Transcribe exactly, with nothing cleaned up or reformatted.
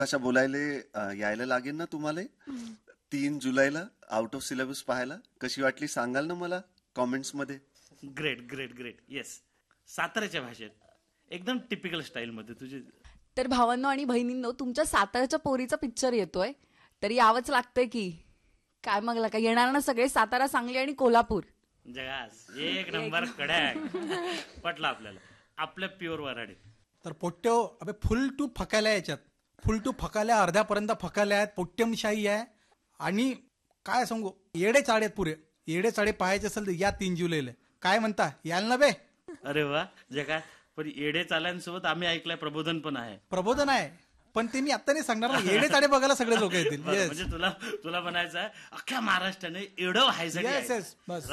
भाषा बोलायला अ, यायला लागेल ना तुम्हाला तीन जुलैला आउट ऑफ सिलेबस पाहायला. कशी वाटली सांगाल ना मला कॉमेंट्स मध्ये. Great great great yes. साताऱ्याच्या भाषेत एकदम टिपिकल स्टाईल मध्ये तुझी. तर भावांनो आणि बहिणींनो, तुमच्या साताऱ्याच्या पोरीचा पिक्चर येतोय, तर यावंच लागतंय की. काय मग का येणार ना सगळे, सातारा, सांगली आणि कोल्हापूर. जगास एक नंबर कडॅक. पटलं आपल्याला. आपल्या प्युअर वराडे. तर पोट्ट्यो अबे फुल टू फकाल्या याच्यात. फुल टू फकाल्या, अर्ध्यापर्यंत फकाल्या आहेत, पोट्यमशाही आहे. आणि काय सांगू, येडे चाडे आहेत पुरे. येडे चाडे पाहायचे असेल तर या तीन जुलैला. काय म्हणता, याल ना बे. अरे वा जगा. पण येडे चाल्यांसोबत आम्ही ऐकलंय प्रबोधन पण आहे. प्रबोधन आहे, पण ते मी आता नाही सांगणार ना. येडे चाडे बघायला सगळे लोक येतील. बरं, म्हणजे तुला तुला म्हणायचं आहे अख्ख्या महाराष्ट्राने एवढं व्हायचं येस येस बस.